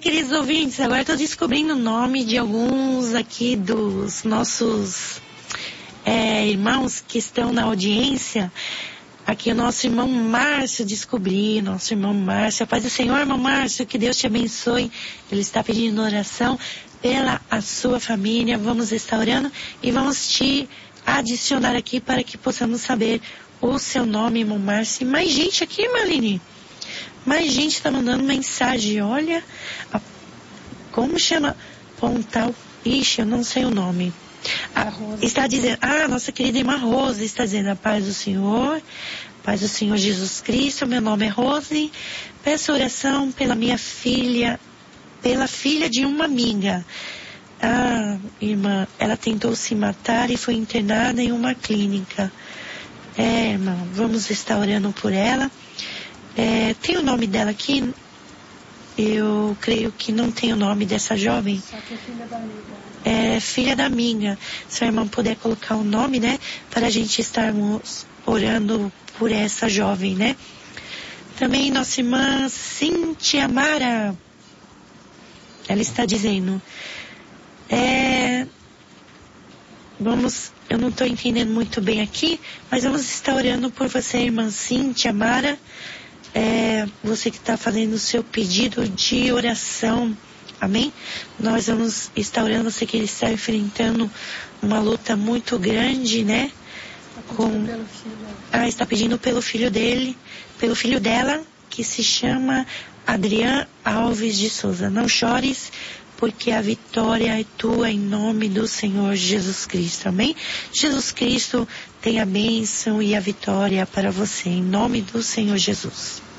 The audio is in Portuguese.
queridos ouvintes, agora estou descobrindo o nome de alguns aqui dos nossos irmãos que estão na audiência. Aqui o nosso irmão Márcio, descobri, nosso irmão Márcio. A paz do Senhor, irmão Márcio, que Deus te abençoe. Ele está pedindo oração pela a sua família. Vamos estar orando e vamos te adicionar aqui para que possamos saber o seu nome, irmão Márcio. E mais gente aqui, Marlene. Mais gente está mandando mensagem. Olha, como chama? Pontal. Ixi, eu não sei o nome. Está dizendo, nossa querida irmã Rose está dizendo, a paz do Senhor Jesus Cristo, meu nome é Rose, peço oração pela minha filha, pela filha de uma amiga. Irmã, ela tentou se matar e foi internada em uma clínica. Irmã, vamos estar orando por ela. Tem o nome dela aqui? Eu creio que não tem o nome dessa jovem. Só que é filha da amiga. Filha da amiga. Se a irmã puder colocar o nome, né? Para a gente estarmos orando por essa jovem, né? Também nossa irmã Cíntia Mara. Ela está dizendo. Eu não estou entendendo muito bem aqui, mas vamos estar orando por você, irmã Cíntia Mara. Você que está fazendo o seu pedido de oração. Amém? Nós vamos estar orando, você que ele está enfrentando uma luta muito grande, né? Está pedindo pelo filho dele, pelo filho dela, que se chama Adrian Alves de Souza. Não chores, porque a vitória é tua em nome do Senhor Jesus Cristo. Amém? Jesus Cristo tem a bênção e a vitória para você, em nome do Senhor Jesus.